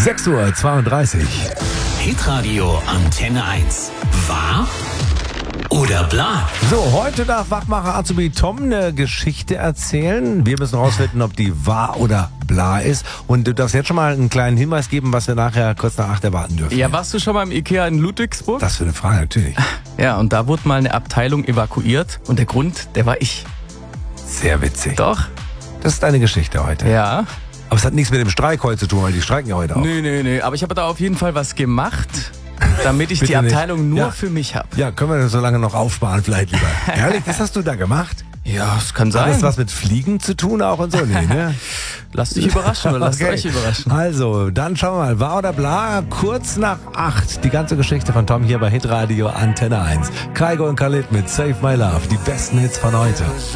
6:32 Uhr. Hitradio Antenne 1. Wahr oder bla? So, heute darf Wachmacher Azubi Tom eine Geschichte erzählen. Wir müssen rausfinden, ob die wahr oder bla ist. Und du darfst jetzt schon mal einen kleinen Hinweis geben, was wir nachher kurz nach 8 erwarten dürfen. Ja, warst du schon mal im Ikea in Ludwigsburg? Das für eine Frage, natürlich. Ja, und da wurde mal eine Abteilung evakuiert und der Grund, der war ich. Sehr witzig. Doch? Das ist deine Geschichte heute. Ja. Aber es hat nichts mit dem Streik heute zu tun, weil die streiken ja heute auch. Nee, aber ich habe da auf jeden Fall was gemacht, damit ich die Bitte nicht. Abteilung nur Ja. für mich habe. Ja, können wir das so lange noch aufsparen vielleicht lieber. Ehrlich, das hast du da gemacht? Ja, es kann Hat sein. das was mit Fliegen zu tun auch und so? Nee, ne? Lasst dich überraschen oder lasst Okay. euch überraschen. Also, dann schauen wir mal. Wahr oder bla? Kurz nach 8. Die ganze Geschichte von Tom hier bei Hitradio Antenne 1. Kaigo und Khalid mit Save My Love. Die besten Hits von heute.